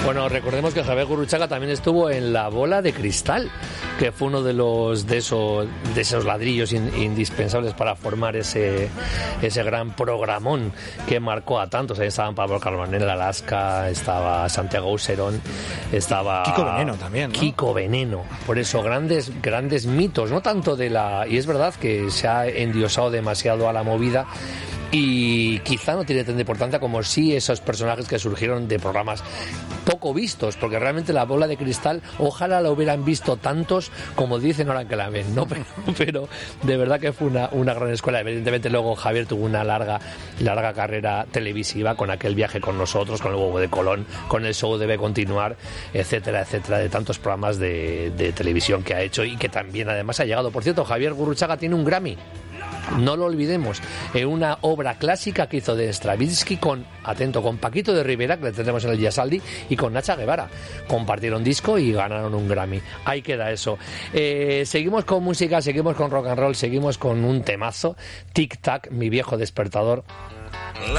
Bueno, recordemos que Javier Gurruchaga también estuvo en La Bola de Cristal, que fue uno de esos ladrillos indispensables para formar ese gran programón que marcó a tantos. Ahí estaban Pablo Carbonell, Alaska, estaba Santiago Auserón, estaba Kiko Veneno también, ¿no? Kiko Veneno. Por eso, grandes mitos, no tanto y es verdad que se ha endiosado demasiado a la movida, y quizá no tiene tanta importancia como sí esos personajes que surgieron de programas poco vistos, porque realmente La Bola de Cristal ojalá la hubieran visto tantos como dicen ahora que la ven, ¿no? Pero de verdad que fue una gran escuela. Evidentemente luego Javier tuvo una larga carrera televisiva con aquel Viaje con nosotros, con El huevo de Colón, con El show debe continuar, etcétera, etcétera, de tantos programas de televisión que ha hecho y que también además ha llegado. Por cierto, Javier Gurruchaga tiene un Grammy, no lo olvidemos, en una obra clásica que hizo de Stravinsky con Paquito de Rivera, que le tendremos en el Giasaldi, y con Nacha Guevara. Compartieron disco y ganaron un Grammy. Ahí queda eso. Seguimos con música, seguimos con rock and roll, seguimos con un temazo, Tic Tac, mi viejo despertador.